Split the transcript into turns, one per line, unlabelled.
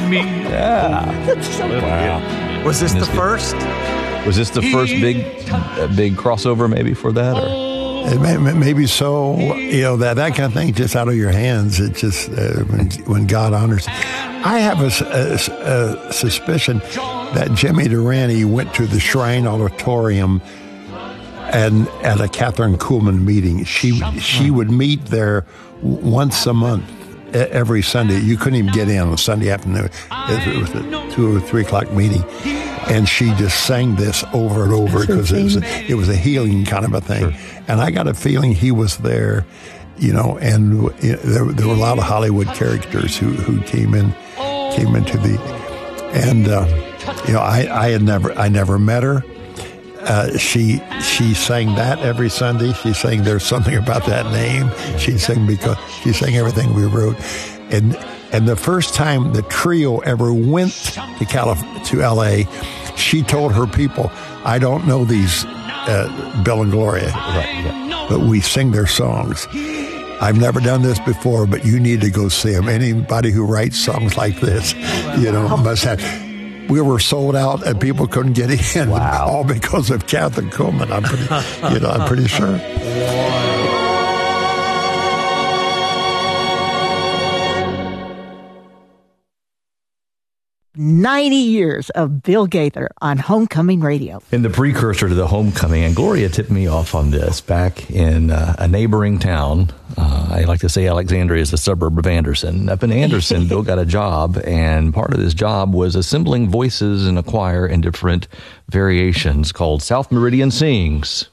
me.
Yeah.
Wow. Was this the first?
Was this the first big crossover maybe for that? Or?
Maybe so. That kind of thing just out of your hands. It just when God honors. I have a suspicion that Jimmy Durante went to the Shrine Auditorium and at a Catherine Kuhlman meeting. She would meet there once a month, every Sunday. You couldn't even get in on a Sunday afternoon. It was a 2 or 3 o'clock meeting. And she just sang this over and over because it was a healing kind of a thing. Sure. And I got a feeling he was there, and there were a lot of Hollywood characters who came into the, and I never met her. She sang that every Sunday. She sang "There's Something About That Name." She sang everything we wrote, and the first time the trio ever went to L.A., she told her people, "I don't know these Bill and Gloria, but we sing their songs. I've never done this before, but you need to go see them. Anybody who writes songs like this, must have." We were sold out and people couldn't get in.
Wow.
All because of Catherine Kuhlman. I'm pretty sure.
90 years of Bill Gaither on Homecoming Radio.
In the precursor to the Homecoming, and Gloria tipped me off on this back in a neighboring town. I like to say Alexandria is a suburb of Anderson. Up in Anderson, Bill got a job, and part of his job was assembling voices in a choir in different variations called South Meridian Sings.